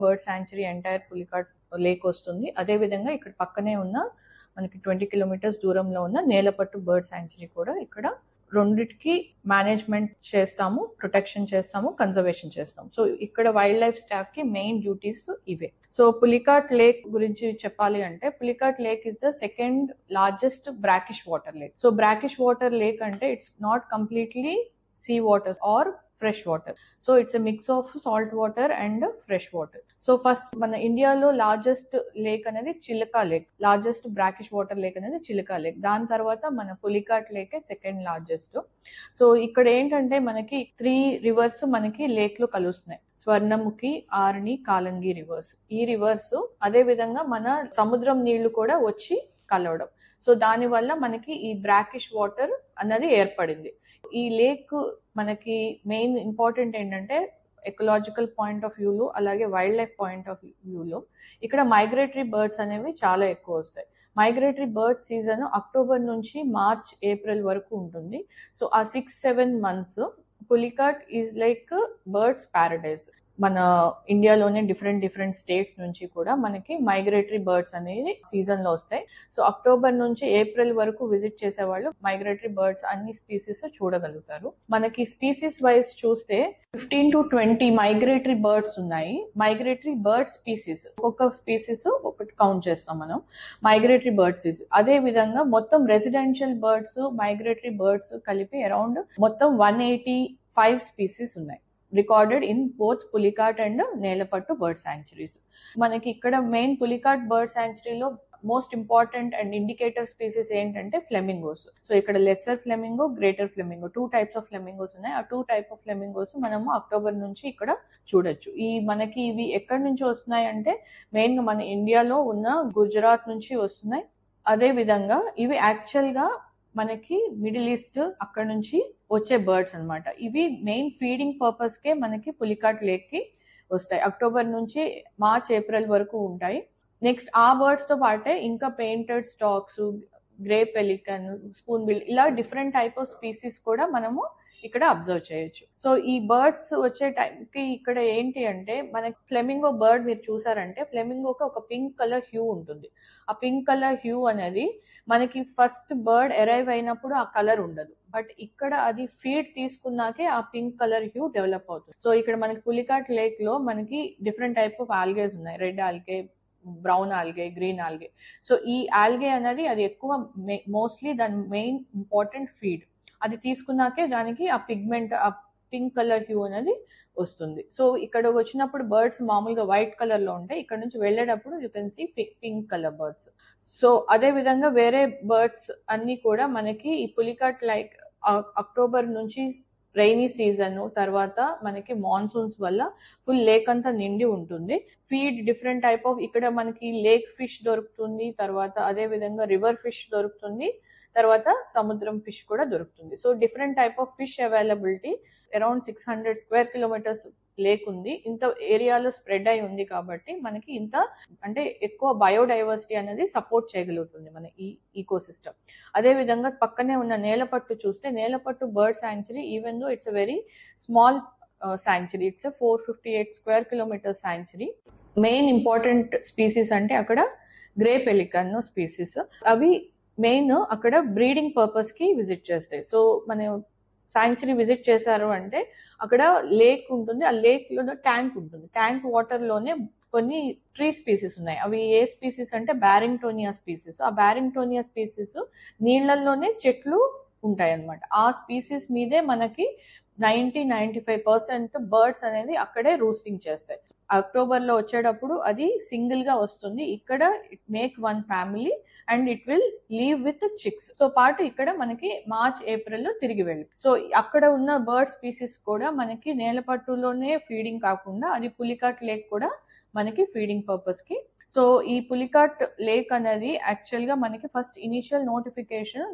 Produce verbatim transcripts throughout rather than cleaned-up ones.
Bird sanctuary entire Pulicat lake వస్తుంది. అదే విధంగా ఇక్కడ పక్కనే ఉన్న మనకి ట్వంటీ కిలోమీటర్స్ దూరంలో ఉన్న నేలపట్టు బర్డ్ శాంచురీ కూడా ఇక్కడ రెండిటికి మేనేజ్మెంట్ చేస్తాము, ప్రొటెక్షన్ చేస్తాము, కన్జర్వేషన్ చేస్తాము. సో ఇక్కడ వైల్డ్ లైఫ్ స్టాఫ్ కి మెయిన్ డ్యూటీస్ ఇవే. సో పులికాట్ లేక్ గురించి చెప్పాలి అంటే Pulicat lake is the second largest brackish water lake. So brackish water lake అంటే it's not completely sea water are fresh water. So it's a mix of salt water and fresh water. So first మన ఇండియాలో largest lake అనేది చిలకా lake, largest brackish water lake అనేది చిలకా lake. దాని తర్వాత మన Pulicat lake second largest. So ఇక్కడ ఏంటంటే మనకి త్రీ రివర్స్ మనకి లేక్ లో కలుస్తున్నాయి, స్వర్ణముఖి, ఆర్ని, కాలంగి రివర్స్. ఈ రివర్స్ అదే విధంగా మన సముద్రం నీళ్లు కూడా వచ్చి కలవడం. సో దాని వల్ల మనకి ఈ బ్రాకిష్ వాటర్ అన్నది ఏర్పడింది. ఈ లేక్ మనకి మెయిన్ ఇంపార్టెంట్ ఏంటంటే ఎకలాజికల్ పాయింట్ ఆఫ్ వ్యూలో అలాగే వైల్డ్ లైఫ్ పాయింట్ ఆఫ్ వ్యూలో ఇక్కడ మైగ్రేటరీ బర్డ్స్ అనేవి చాలా ఎక్కువ వస్తాయి. మైగ్రేటరీ బర్డ్ సీజన్ అక్టోబర్ నుంచి మార్చ్ ఏప్రిల్ వరకు ఉంటుంది. సో ఆ six seven months Pulicat is like birds Paradise. మన ఇండియాలోనే డిఫరెంట్ డిఫరెంట్ స్టేట్స్ నుంచి కూడా మనకి మైగ్రేటరీ బర్డ్స్ అనేది సీజన్ లో వస్తాయి. సో అక్టోబర్ నుంచి ఏప్రిల్ వరకు విజిట్ చేసే వాళ్ళు మైగ్రేటరీ బర్డ్స్ అన్ని స్పీసీస్ చూడగలుగుతారు. మనకి స్పీసీస్ వైజ్ చూస్తే fifteen to twenty migratory birds ఉన్నాయి. మైగ్రేటరీ బర్డ్ స్పీసీస్ ఒక్కొక్క స్పీసీస్ ఒకటి కౌంట్ చేస్తాం మనం మైగ్రేటరీ బర్డ్స్. అదే విధంగా మొత్తం రెసిడెన్షియల్ బర్డ్స్, మైగ్రేటరీ బర్డ్స్ కలిపి అరౌండ్ మొత్తం వన్ ఎయిటీ ఫైవ్ స్పీసీస్ ఉన్నాయి recorded in both Pulicat and Nelapattu bird sanctuaries. మనకి ఇక్కడ main Pulicat bird శాంచురీలో most important and indicator species ఏంటంటే ఫ్లెమింగోస్. సో ఇక్కడ lesser flamingo, greater flamingo, two types of flamingos ఉన్నాయి. ఆ two type of flamingos మనము October నుంచి ఇక్కడ చూడొచ్చు. ఈ మనకి ఇవి ఎక్కడి నుంచి వస్తున్నాయి అంటే మెయిన్ గా మన ఇండియాలో ఉన్న గుజరాత్ నుంచి వస్తున్నాయి. అదే విధంగా ఇవి యాక్చువల్ గా మనకి మిడిల్ ఈస్ట్ అక్కడ నుంచి వచ్చే బర్డ్స్ అనమాట. ఇవి మెయిన్ ఫీడింగ్ పర్పస్ కే మనకి పులికాట్ లేక్ కి వస్తాయి. అక్టోబర్ నుంచి మార్చ్ ఏప్రిల్ వరకు ఉంటాయి. నెక్స్ట్ ఆ బర్డ్స్ తో పాటే ఇంకా painted stocks, grey pelican, spoon bill, ఇలా డిఫరెంట్ టైప్ ఆఫ్ స్పీసీస్ కూడా మనము ఇక్కడ అబ్జర్వ్ చేయొచ్చు. సో ఈ బర్డ్స్ వచ్చే టైంకి ఇక్కడ ఏంటి అంటే మనకి ఫ్లెమింగో బర్డ్ మీరు చూసారంటే ఫ్లెమింగోకి ఒక పింక్ కలర్ హ్యూ ఉంటుంది. ఆ పింక్ కలర్ హ్యూ అనేది మనకి ఫస్ట్ బర్డ్ అరైవ్ అయినప్పుడు ఆ కలర్ ఉండదు, బట్ ఇక్కడ అది ఫీడ్ తీసుకున్నాకే ఆ పింక్ కలర్ హ్యూ డెవలప్ అవుతుంది. సో ఇక్కడ మనకి పులికాట్ లేక్ లో మనకి డిఫరెంట్ టైప్ ఆఫ్ ఆల్గేస్ ఉన్నాయి, red algae, brown algae, green algae. So ఈ ఆల్గే అనేది అది ఎక్కువ మోస్ట్లీ దాని మెయిన్ ఇంపార్టెంట్ ఫీడ్. అది తీసుకున్నాకే దానికి ఆ పిగ్మెంట్, ఆ పింక్ కలర్ హ్యూ అనేది వస్తుంది. సో ఇక్కడ వచ్చినప్పుడు బర్డ్స్ మామూలుగా వైట్ కలర్ లో ఉంటాయి, ఇక్కడ నుంచి వెళ్ళేటప్పుడు you can see pink colour birds. So అదే విధంగా వేరే బర్డ్స్ అన్ని కూడా మనకి ఈ పులికాట్ లైక్ అక్టోబర్ నుంచి రైనీ సీజన్ తర్వాత మనకి మాన్సూన్స్ వల్ల ఫుల్ లేక్ అంతా నిండి ఉంటుంది. ఫీడ్ డిఫరెంట్ టైప్ ఆఫ్ ఇక్కడ మనకి లేక్ ఫిష్ దొరుకుతుంది, తర్వాత అదే విధంగా రివర్ ఫిష్ దొరుకుతుంది, తర్వాత సముద్రం ఫిష్ కూడా దొరుకుతుంది. So different type of fish availability. Around six hundred square kilometres lake ఉంది. ఇంత ఏరియాలో స్ప్రెడ్ అయి ఉంది కాబట్టి మనకి ఇంత అంటే ఎక్కువ బయోడైవర్సిటీ అనేది సపోర్ట్ చేయగలుగుతుంది మన ఈ ఈకో సిస్టమ్. అదే విధంగా పక్కనే ఉన్న నేలపట్టు చూస్తే Nelapattu bird sanctuary, even though it's a very small sanctuary, it's four fifty eight square kilometre sanctuary. Main important species అంటే అక్కడ గ్రే పెలికన్ స్పీసీస్, అవి మెయిన్ అక్కడ బ్రీడింగ్ పర్పస్ కి విజిట్ చేస్తాయి. సో మన శాంక్చురీ విజిట్ చేశారు అంటే అక్కడ లేక్ ఉంటుంది, ఆ లేక్ లో ట్యాంక్ ఉంటుంది. ట్యాంక్ వాటర్ లోనే కొన్ని ట్రీ స్పీసీస్ ఉన్నాయి. అవి ఏ స్పీసీస్ అంటే బ్యారింగ్టోనియా స్పీసీస్. ఆ బ్యారింగ్టోనియా స్పీసీస్ నీళ్లలోనే చెట్లు ఉంటాయి అన్నమాట. ఆ స్పీసీస్ మీదే మనకి ninety ninety five percent birds అనేది అక్కడే రూస్టింగ్ చేస్తాయి. అక్టోబర్ లో వచ్చేటప్పుడు అది సింగిల్ గా వస్తుంది. ఇక్కడ it make one family and it will leave with chicks తో పాటు ఇక్కడ మనకి మార్చ్ ఏప్రిల్ లో తిరిగి వెళ్ళి. సో అక్కడ ఉన్న బర్డ్ స్పీసీస్ కూడా మనకి నేలపట్టులోనే ఫీడింగ్ కాకుండా అది పులికాట్ లేక్ కూడా మనకి ఫీడింగ్ పర్పస్ కి. సో ఈ పులికాట్ లేక్ అనేది యాక్చువల్ గా మనకి first initial notification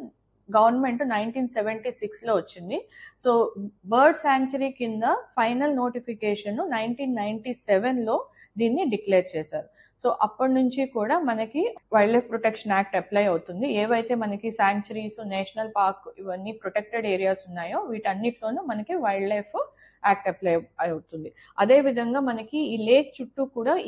government nineteen seventy six లో వచ్చింది. సో బర్డ్ శాంక్చురీ కింద final notification nineteen ninety seven లో దీన్ని డిక్లేర్ చేశారు. సో అప్పటి నుంచి కూడా మనకి wild life protection act apply అవుతుంది. ఏవైతే మనకి శాంక్చురీస్, నేషనల్ పార్క్ ఇవన్నీ ప్రొటెక్టెడ్ ఏరియాస్ ఉన్నాయో వీటన్నిటిలోనూ మనకి వైల్డ్ లైఫ్ యాక్ట్ అప్లై అవుతుంది. అదే విధంగా మనకి ఈ లేక్ చుట్టూ కూడా